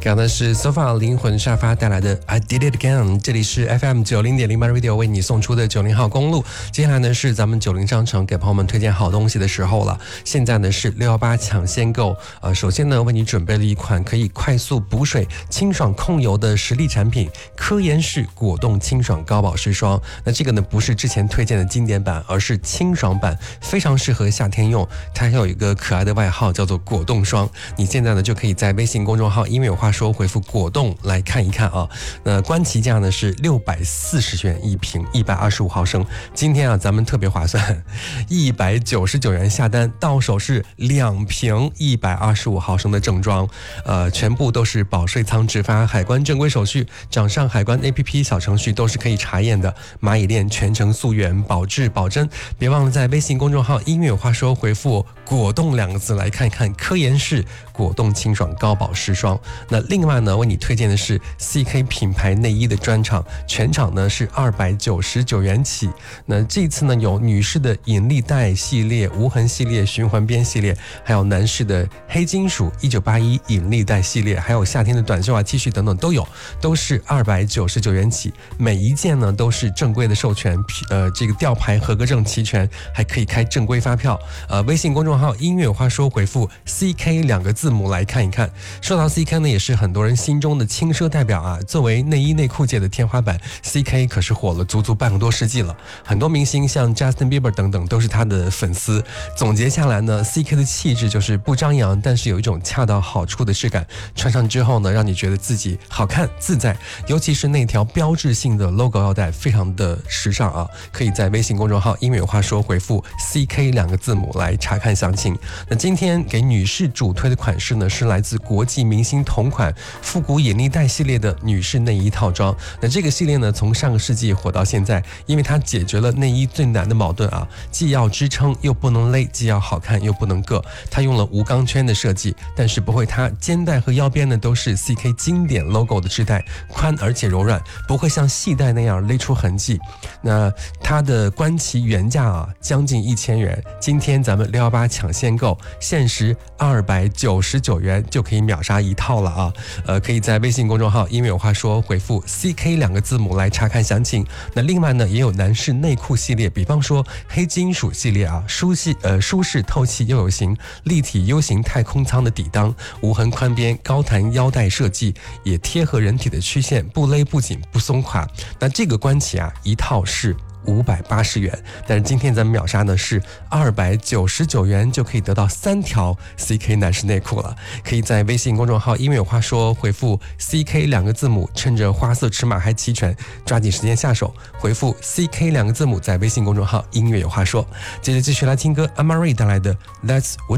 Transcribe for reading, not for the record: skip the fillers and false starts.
刚刚是 Sofa 灵魂沙发带来的 I Did It Again， 这里是 FM 90.08 Radio 为你送出的90号公路。接下来呢是咱们90商城给朋友们推荐好东西的时候了。现在呢是618抢先购，首先呢为你准备了一款可以快速补水、清爽控油的实力产品——科颜氏果冻清爽高保湿霜。那这个呢不是之前推荐的经典版，而是清爽版，非常适合夏天用。它还有一个可爱的外号叫做果冻霜。你现在呢就可以在微信公众号因为有话说回复果冻来看一看啊。那官旗价呢是640元一瓶，125毫升。今天啊咱们特别划算，199元下单，到手是2瓶125毫升的正装，全部都是保税仓直发，海关正规手续，掌上海关 APP 小程序都是可以查验的。蚂蚁链全程溯源，保质保真。别忘了在微信公众号音乐有话说回复果冻2个字来看一看科颜氏果冻清爽高保湿霜。那另外呢为你推荐的是 CK 品牌内衣的专场，全场呢是299元起。那这次呢有女士的引力带系列、无痕系列、循环边系列，还有男士的黑金属1981引力带系列，还有夏天的短袖T恤等等都有，都是299元起。每一件呢都是正规的授权，这个吊牌合格证齐全，还可以开正规发票。微信公众号音乐有话说回复 CK 2个字母来看一看。说到 CK 呢也是很多人心中的轻奢代表啊，作为内衣内裤界的天花板， CK 可是火了足足半个多世纪了，很多明星像 Justin Bieber 等等都是他的粉丝。总结下来呢 CK 的气质就是不张扬，但是有一种恰到好处的质感，穿上之后呢让你觉得自己好看自在，尤其是那条标志性的 logo 腰带非常的时尚啊。可以在微信公众号音乐有话说回复 CK 2个字母来查看详情。那今天给女士主推的款式呢是来自国际明星同款复古引力带系列的女士内衣套装。那这个系列呢从上个世纪火到现在，因为它解决了内衣最难的矛盾啊，既要支撑又不能勒，既要好看又不能硌。它用了无钢圈的设计，但是不会塌，肩带和腰边呢都是 CK 经典 logo 的织带，宽而且柔软，不会像细带那样勒出痕迹。那它的官旗原价啊将近1000元，今天咱们618抢先购，限时299元就可以秒杀一套了啊！可以在微信公众号因为有话说回复 CK 2个字母来查看详情。那另外呢也有男士内裤系列，比方说黑金属系列啊，舒适透气又有型，立体 U 型太空舱的底裆，无痕宽边，高弹腰带设计，也贴合人体的曲线，不勒不紧不松垮。那这个官旗啊一套是580元，但是今天咱们秒杀呢是299元就可以得到3条 CK 男士内裤了。可以在微信公众号因为有话说回复 CK 2个字母，趁着花色尺码还齐全，抓紧时间下手，回复 CK 2个字母在微信公众号音乐有话说。接着继续来听歌， Amari 带来的 That's What